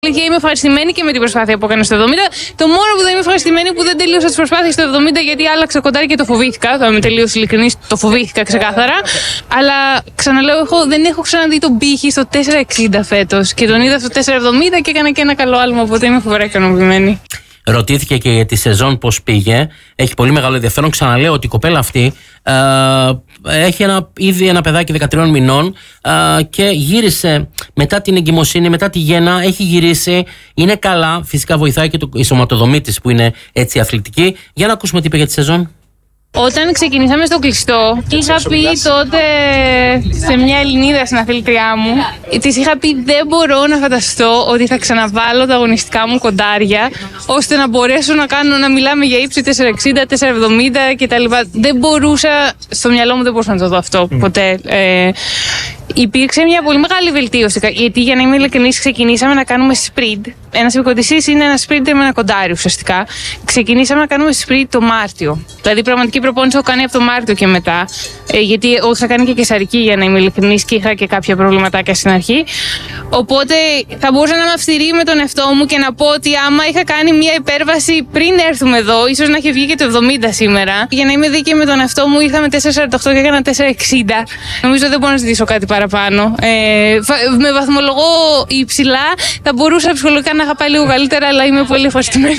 Είμαι ευχαριστημένη και με την προσπάθεια που έκανα στο 70. Το μόνο που δεν είμαι ευχαριστημένη που δεν τελείωσα τις προσπάθειες στο 70 γιατί άλλαξα κοντάρι και το φοβήθηκα. Θα είμαι τελείως ειλικρινής, το φοβήθηκα ξεκάθαρα. Αλλά ξαναλέω, δεν έχω ξαναδεί τον πύχη στο 4,60 φέτος. Και τον είδα στο 4,70 και έκανα και ένα καλό άλμα, οπότε είμαι φοβερά ικανοποιημένη. Ρωτήθηκε και για τη σεζόν πώς πήγε. Έχει πολύ μεγάλο ενδιαφέρον. Ξαναλέω ότι η κοπέλα αυτή έχει ήδη ένα παιδάκι 13 μηνών και γύρισε μετά την εγκυμοσύνη, μετά τη γέννα. Έχει γυρίσει, είναι καλά. Φυσικά βοηθάει και η σωματοδομή της που είναι έτσι αθλητική. Για να ακούσουμε τι είπε για τη σεζόν. Όταν ξεκινήσαμε στο κλειστό, είχα πει τότε σε μια Ελληνίδα συναθλήτριά μου, της είχα πει δεν μπορώ να φανταστώ ότι θα ξαναβάλω τα αγωνιστικά μου κοντάρια ώστε να μπορέσω να μιλάμε για ύψη 4,60, 4,70 κτλ. Δεν μπορούσα, στο μυαλό μου δεν μπορούσα να το δω αυτό ποτέ. Υπήρξε μια πολύ μεγάλη βελτίωση, γιατί για να είμαι ειλικρινής ξεκινήσαμε να κάνουμε sprint. Ένας επικοντισής είναι ένα sprint με ένα κοντάρι ουσιαστικά. Ξεκινήσαμε να κάνουμε sprint το Μάρτιο. Δηλαδή πραγματική προπόνηση έχω κάνει από το Μάρτιο και μετά. Γιατί είχα κάνει και κεσαρική για να είμαι ειλικρινής και είχα και κάποια προβληματάκια στην αρχή. Οπότε θα μπορούσα να είμαι αυστηρή με τον εαυτό μου και να πω ότι άμα είχα κάνει μια υπέρβαση πριν έρθουμε εδώ, ίσως να είχε βγει και το 70 σήμερα. Για να είμαι δίκαιη με τον εαυτό μου, ήρθα με 4,48 και έκανα 4,60. Νομίζω δεν μπορώ να ζητήσω κάτι παραπάνω. Με βαθμολογώ υψηλά, θα μπορούσα ψυχολογικά να είχα πάει λίγο καλύτερα, αλλά είμαι πολύ ευχαριστημένη.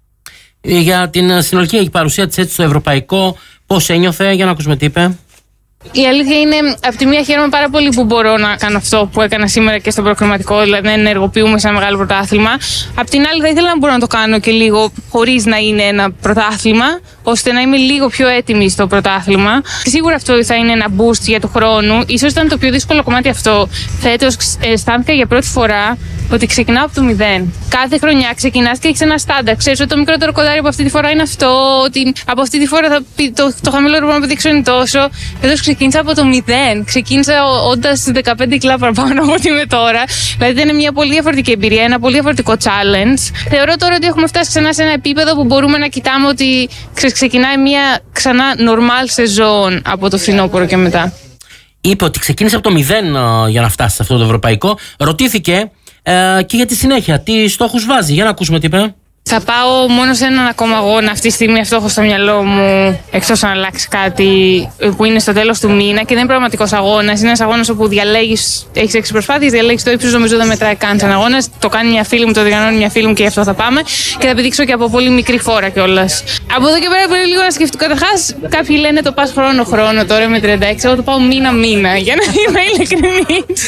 Για την συνολική παρουσία της έτσι στο ευρωπαϊκό, πώς ένιωθε, για να ακούσουμε τι είπε. Η αλήθεια είναι, από τη μία χαίρομαι πάρα πολύ που μπορώ να κάνω αυτό που έκανα σήμερα και στο προκριματικό, δηλαδή να ενεργοποιούμε σε ένα μεγάλο πρωτάθλημα. Απ' την άλλη, θα ήθελα να μπορώ να το κάνω και λίγο χωρίς να είναι ένα πρωτάθλημα, ώστε να είμαι λίγο πιο έτοιμη στο πρωτάθλημα. Σίγουρα αυτό θα είναι ένα boost για του χρόνου. Ίσως ήταν το πιο δύσκολο κομμάτι αυτό. Φέτος αισθάνθηκα για πρώτη φορά ότι ξεκινάω από το 0. Κάθε χρονιά ξεκινάς και έχεις ένα στάνταρ. Ξέρεις ότι το μικρότερο κοντάρι από αυτή τη φορά είναι αυτό, ότι από αυτή τη φορά το χαμηλότερο μπορώ να πηδήξω είναι τόσο. Φέτος ξεκίνησα από το 0. Ξεκίνησα όντας 15 κιλά παραπάνω από ό,τι είμαι τώρα. Δηλαδή ήταν μια πολύ διαφορετική εμπειρία, ένα πολύ διαφορετικό challenge. Θεωρώ τώρα ότι έχουμε φτάσει ξανά σε ένα επίπεδο που μπορούμε να κοιτάμε ότι ξεκινάει μια ξανά normal σεζόν από το φθινόπωρο και μετά. Είπε ότι ξεκίνησε από το 0 για να φτάσει σε αυτό το ευρωπαϊκό. Ρωτήθηκε και για τη συνέχεια, τι στόχους βάζει. Για να ακούσουμε τι είπε. Θα πάω μόνο σε έναν ακόμα αγώνα. Αυτή τη στιγμή αυτό έχω στο μυαλό μου, εκτός αν αλλάξει κάτι, που είναι στο τέλος του μήνα και δεν είναι πραγματικός αγώνας. Είναι ένας αγώνας όπου διαλέγεις, έχεις 6 προσπάθειες, διαλέγεις το ύψος, νομίζω δεν μετράει καν σαν αγώνας. Το κάνει μια φίλη μου, το διοργανώνει μια φίλη μου και γι' αυτό θα πάμε. Και θα επιδείξω και από πολύ μικρή φόρα κιόλας. Από εδώ και πέρα πρέπει λίγο να σκεφτώ. Καταρχάς, κάποιοι λένε το πας χρόνο τώρα με 36. Εγώ το πάω μήνα-μήνα, για να είμαι ειλικρινής.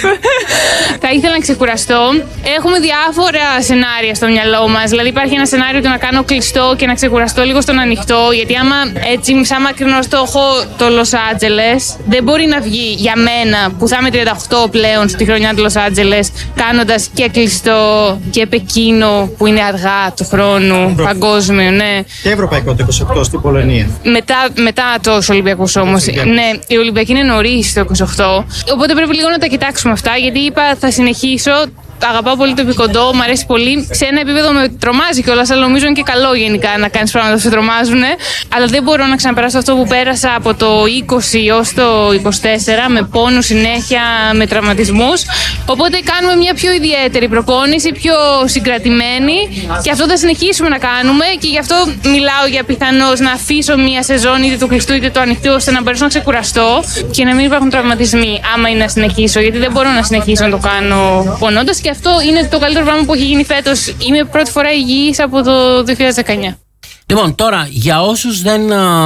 Θα ήθελα να ξεκουραστώ. Έχουμε διάφορα σενάρια στο μυαλό μας. Δηλαδή υπάρχει ένα σενάριο του να κάνω κλειστό και να ξεκουραστώ λίγο στον ανοιχτό. Γιατί άμα έτσι, σαν μακρινό στόχο το Λος Άντζελες, δεν μπορεί να βγει για μένα που θα είμαι 38 πλέον στη χρονιά του Λος Άντζελες, κάνοντας και κλειστό και Πεκίνο που είναι αργά του χρόνου, παγκόσμιο, ναι. Και ευρωπαϊκό το 28 στην Πολωνία. Μετά τους Ολυμπιακούς όμως. Ναι, η Ολυμπιακή είναι νωρίς το 28. Οπότε πρέπει λίγο να τα κοιτάξουμε αυτά, γιατί είπα θα συνεχίσω. Αγαπάω πολύ το επικοντό, μου αρέσει πολύ. Σε ένα επίπεδο με τρομάζει κιόλας, αλλά νομίζω είναι και καλό γενικά να κάνεις πράγματα που σε τρομάζουν. Αλλά δεν μπορώ να ξαναπεράσω αυτό που πέρασα από το 20 ως το 24, με πόνους συνέχεια, με τραυματισμούς. Οπότε κάνουμε μια πιο ιδιαίτερη προπόνηση, πιο συγκρατημένη. Και αυτό θα συνεχίσουμε να κάνουμε. Και γι' αυτό μιλάω για πιθανώς να αφήσω μια σεζόν είτε του κλειστού είτε του ανοιχτού, ώστε να μπορέσω να ξεκουραστώ και να μην υπάρχουν τραυματισμοί, άμα είναι να συνεχίσω. Γιατί δεν μπορώ να συνεχίσω να το κάνω πονώντας. Και αυτό είναι το καλύτερο πράγμα που έχει γίνει φέτος. Είμαι πρώτη φορά υγιής από το 2019. Λοιπόν, τώρα για όσους δεν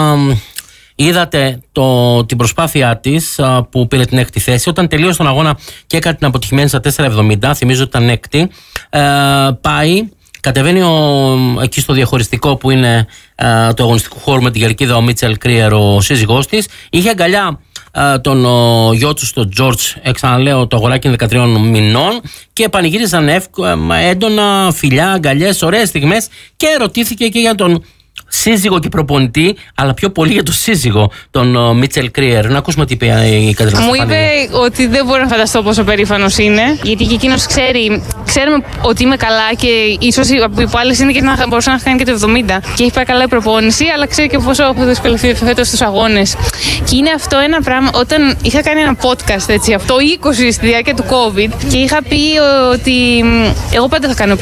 είδατε την προσπάθειά της που πήρε την 6η θέση, όταν τελείωσε τον αγώνα και έκανε την αποτυχημένη στα 4,70, θυμίζω ότι ήταν 6η, πάει, κατεβαίνει εκεί στο διαχωριστικό που είναι του αγωνιστικού χώρου με την Γαλλικίδα, ο Μίτσελ Κρίερ, ο σύζυγός της. Είχε αγκαλιά τον γιο του, τον Τζορτζ, ξαναλέω, το αγοράκι είναι 13 μηνών, και πανηγύριζαν έντονα, φιλιά, αγκαλιές, ωραίες στιγμές, και ρωτήθηκε και για τον σύζυγο και προπονητή, αλλά πιο πολύ για το σύζυγο, τον Μίτσελ Κρίερ. Να ακούσουμε τι είπε η Κατερίνα. Μου είπε ότι δεν μπορώ να φανταστώ πόσο περήφανος είναι, γιατί και εκείνος ξέρουμε ότι είμαι καλά και ίσως από άλλες είναι και να μπορούσα να κάνει και το 70. Και έχει πάει καλά η προπόνηση, αλλά ξέρει και πόσο έχω δυσκολευτεί φέτος στους αγώνες. Και είναι αυτό ένα πράγμα. Όταν είχα κάνει ένα podcast, έτσι, αυτό 20 στη διάρκεια του COVID, και είχα πει ότι εγώ πάντα θα κάνω